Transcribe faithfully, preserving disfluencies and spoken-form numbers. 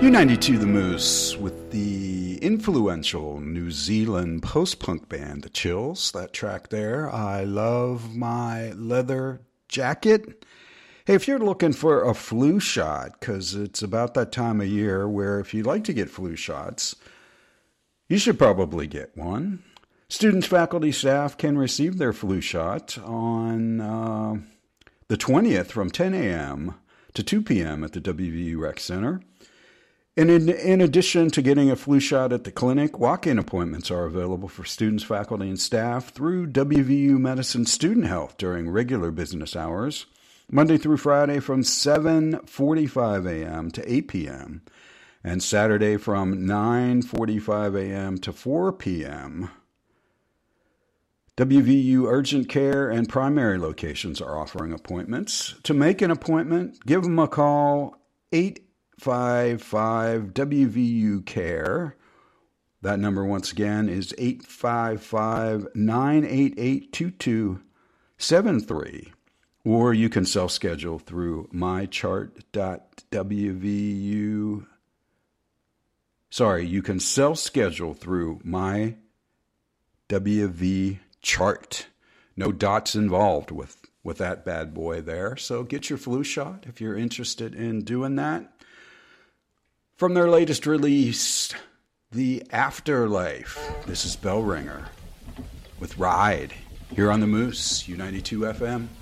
U ninety-two The Moose with the influential New Zealand post-punk band The Chills. That track there, I Love My Leather Jacket. Hey, if you're looking for a flu shot, because it's about that time of year where if you'd like to get flu shots, you should probably get one. Students, faculty, staff can receive their flu shot on uh, the twentieth from ten a.m. to two p.m. at the W V U Rec Center. And in, in addition to getting a flu shot at the clinic, walk-in appointments are available for students, faculty, and staff through W V U Medicine Student Health during regular business hours, Monday through Friday from seven forty-five a.m. to eight p.m., and Saturday from nine forty-five a.m. to four p.m. W V U Urgent Care and primary locations are offering appointments. To make an appointment, give them a call, eight five five W V U care. That number once again is eight five five, nine eight eight, two two seven three. Or you can self-schedule through my chart dot w v u. Sorry, you can self-schedule through my W V chart. No dots involved with, with that bad boy there. So get your flu shot if you're interested in doing that. From their latest release, The Afterlife, this is Bell Ringer with Ride here on the Moose, U ninety-two F M.